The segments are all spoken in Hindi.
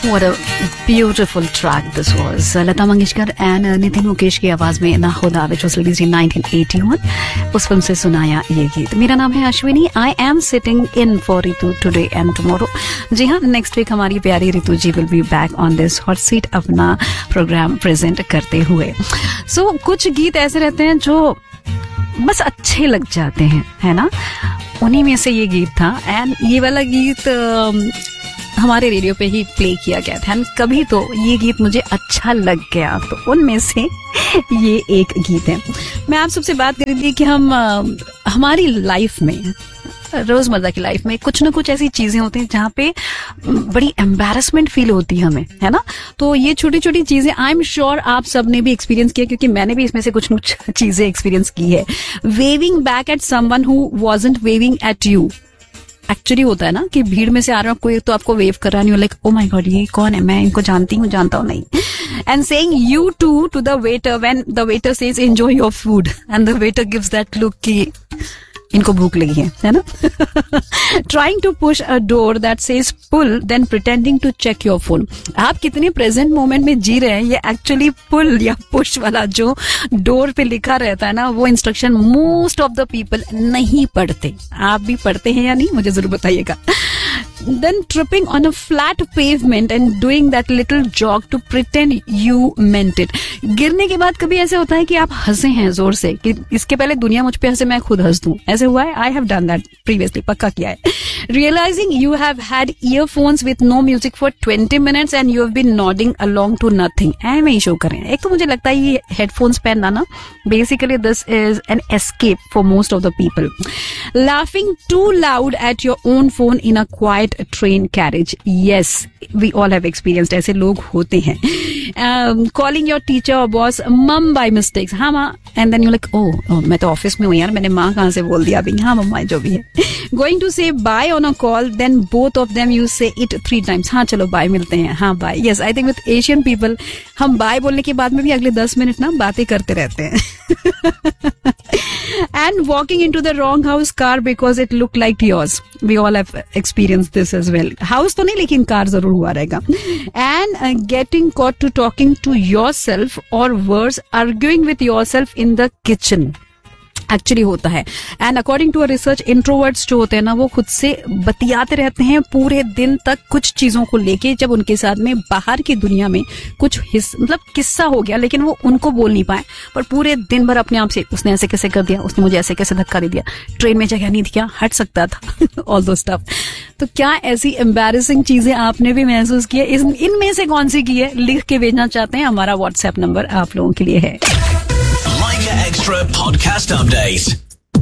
What a beautiful track this was. Lata Mangeshkar and Nitin Mukesh की आवाज में ना खुदा, which was released in 1981. उस फिल्म से सुनाया ये गीत. मेरा नाम है Ashwini. I am sitting in for Ritu today and tomorrow. जी हाँ, next week हमारी प्यारी रितु जी will be back on this hot seat अपना प्रोग्राम प्रेजेंट करते हुए. So कुछ गीत ऐसे रहते हैं जो बस अच्छे लग जाते हैं, है ना. उन्हीं में से ये गीत था. एंड ये वाला गीत हमारे रेडियो पे ही प्ले किया गया था. कभी तो ये गीत मुझे अच्छा लग गया, तो उनमें से ये एक गीत है. मैं आप सबसे बात कर रही थी कि हम हमारी लाइफ में, रोजमर्रा की लाइफ में कुछ ना कुछ ऐसी चीजें होती हैं जहाँ पे बड़ी एम्बैरसमेंट फील होती है हमें, है ना. तो ये छोटी छोटी चीजें आई एम श्योर आप सबने भी एक्सपीरियंस किया, क्योंकि मैंने भी इसमें से कुछ चीजें एक्सपीरियंस की है. Waving back at someone who wasn't waving eight you. Actually होता है ना कि भीड़ में से आ रहा हूँ, कोई तो आपको वेव कर रहा नहीं हो, लाइक ओ माय गॉड ये कौन है, मैं इनको जानता हूँ नहीं. And saying you to the waiter when the waiter says enjoy your food and the waiter gives that look कि इनको भूख लगी है ना. Trying to push a door that says pull then pretending to check your phone. आप कितने प्रेजेंट मोमेंट में जी रहे हैं. ये एक्चुअली पुल या पुश वाला जो डोर पे लिखा रहता है ना, वो instruction most of the people नहीं पढ़ते. आप भी पढ़ते हैं या नहीं, मुझे जरूर बताइएगा. Then tripping on a flat pavement and doing that little jog to pretend you meant it. गिरने के बाद कभी ऐसे होता है कि आप हंसे हैं जोर से कि इसके पहले दुनिया मुझ पे हंसे, मैं खुद हंस दूं. ऐसे हुआ है. I have done that previously, पक्का किया है. Realizing you have had earphones with no music for 20 minutes and you have been nodding along to nothing. में ही शो करें. एक तो मुझे लगता है ये हेडफोन्स पहनना ना, basically this is an escape for most of the people. Laughing too loud at your own phone in a quiet train carriage. Yes, we all have experienced. ऐसे लोग होते हैं. Calling your teacher or boss mom by mistakes. हाँ माँ. And then you're like, oh, मैं तो ऑफिस में हूँ यार, मैंने माँ कहाँ से बोल दिया अभी. हाँ मम्मा जो भी है. Going to say bye on a call, then both of them you say it 3 times. हाँ चलो bye मिलते हैं. हाँ bye. Yes, I think with Asian people हम bye बोलने के बाद में भी अगले 10 मिनट ना बातें करते रहते हैं. And walking into the wrong house car because it looked like yours. We all have experienced this as well. House तो नहीं, लेकिन कार जरूर हुआ रहेगा. And getting caught to talking to yourself or worse, arguing with yourself in the kitchen. Actually होता है. And according to a research, introverts जो होते हैं ना, वो खुद से बतियाते रहते हैं पूरे दिन तक कुछ चीजों को लेके. जब उनके साथ में बाहर की दुनिया में कुछ मतलब किस्सा हो गया, लेकिन वो उनको बोल नहीं पाए, पर पूरे दिन भर अपने आप से उसने ऐसे कैसे कर दिया, उसने मुझे ऐसे कैसे धक्का दे दिया, ट्रेन में जगह नहीं थी क्या, हट सकता था. ऑल दो स्टफ. तो क्या ऐसी एम्बैरेसिंग चीजें आपने भी महसूस की है? इनमें से कौन सी की है, लिख के भेजना चाहते हैं. हमारा व्हाट्सएप नंबर आप लोगों के लिए है. Extra podcast update.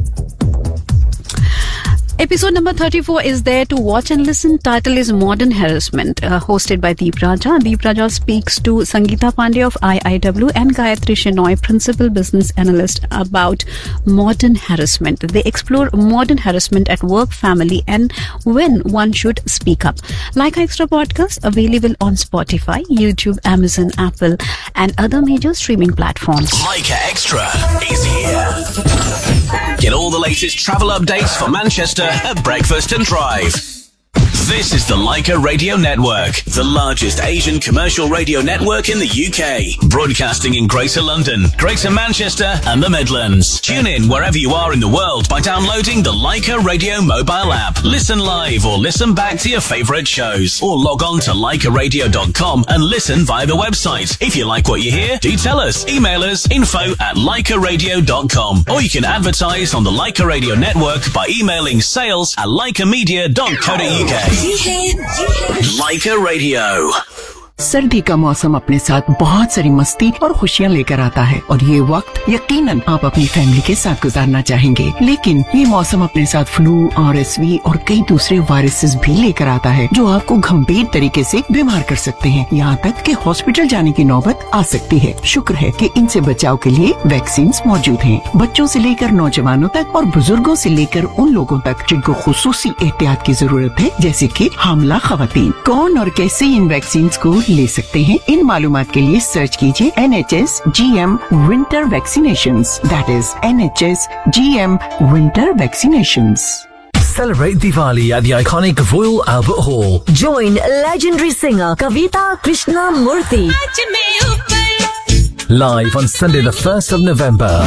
Episode number 34 is there to watch and listen. Title is Modern Harassment, hosted by Deep Raja. Deep Raja speaks to Sangeeta Pandey of IIW and Gayatri Shenoy, Principal Business Analyst, about modern harassment. They explore modern harassment at work, family, and when one should speak up. Like Extra podcast, available on Spotify, YouTube, Amazon, Apple, and other major streaming platforms. Like Extra is here. Get all the latest travel updates for Manchester at breakfast and drive. This is the Leica Radio Network, the largest Asian commercial radio network in the UK. Broadcasting in Greater London, Greater Manchester and the Midlands. Tune in wherever you are in the world by downloading the Leica Radio mobile app. Listen live or listen back to your favourite shows. Or log on to leicaradio.com and listen via the website. If you like what you hear, do tell us. Email us info@leicaradio.com. Or you can advertise on the Leica Radio Network by emailing sales@leicamedia.co.uk. Leica Radio. सर्दी का मौसम अपने साथ बहुत सारी मस्ती और खुशियाँ लेकर आता है और ये वक्त यकीनन आप अपनी फैमिली के साथ गुजारना चाहेंगे, लेकिन ये मौसम अपने साथ फ्लू, RSV और कई दूसरे वायरसेस भी लेकर आता है जो आपको गंभीर तरीके से बीमार कर सकते हैं, यहाँ तक कि हॉस्पिटल जाने की नौबत आ सकती है. शुक्र है कि इनसे बचाव के लिए वैक्सीन मौजूद हैं. बच्चों से लेकर नौजवानों तक और बुजुर्गों से लेकर उन लोगों तक जिनको खुसूसी एहतियात की जरूरत है, जैसे कि हामला खवातीन. कौन और कैसे इन वैक्सीन को ले सकते हैं, इन मालूमात के लिए सर्च कीजिए NHS GM Winter Vaccinations. That is NHS GM Winter Vaccinations. celebrate Diwali at the iconic Royal Albert Hall. Join legendary singer Kavita Krishnamurthy. Live on Sunday the 1st of November.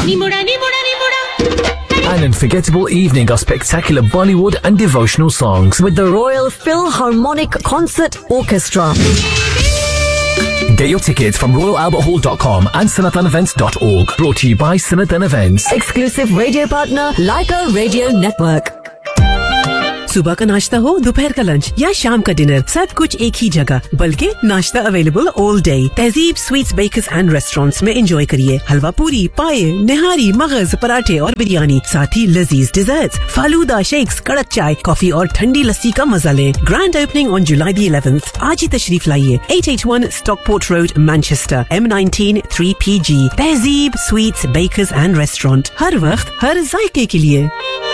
An unforgettable evening of spectacular Bollywood and devotional songs with the Royal Philharmonic Concert Orchestra. Get your tickets from royalalberthall.com and sanatanevents.org. Brought to you by Sanatan Events. Exclusive radio partner Leica Radio Network. सुबह का नाश्ता हो, दोपहर का लंच या शाम का डिनर, सब कुछ एक ही जगह, बल्कि नाश्ता अवेलेबल ऑल डे। तहजीब स्वीट्स बेकर्स एंड रेस्टोरेंट्स में एंजॉय करिए हलवा पूरी, पाए, निहारी, मगज, पराठे और बिरयानी, साथ ही लजीज डिजर्ट्स, फालूदा, शेक्स, कड़क चाय, कॉफी और ठंडी लस्सी का मजा लें। Grand opening on July the 11th। आज ही तशरीफ लाइए। 881 Stockport Road, Manchester, M19 3PG। तहजीब स्वीट्स बेकर्स एंड रेस्टोरेंट, हर वक्त हर जायके के लिए।